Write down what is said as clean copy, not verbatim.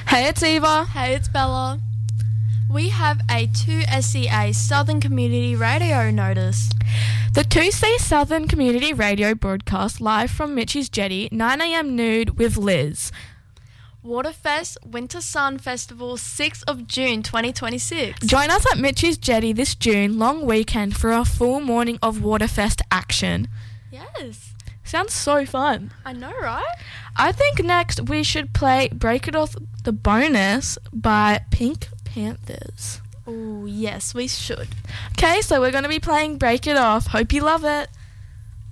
Hey, it's Eva. Hey, it's Bella. We have a 2SCA Southern Community Radio notice. The 2C Southern Community Radio broadcast live from Mitchie's Jetty, 9am nude with Liz. Waterfest Winter Sun Festival, 6th of June 2026. Join us at Mitchie's Jetty this June long weekend for a full morning of Waterfest action. Yes. Sounds so fun. I know, right? I think next we should play Break It Off the Bonus by Pink Panthers. Oh, yes, we should. Okay, so we're going to be playing Break It Off. Hope you love it.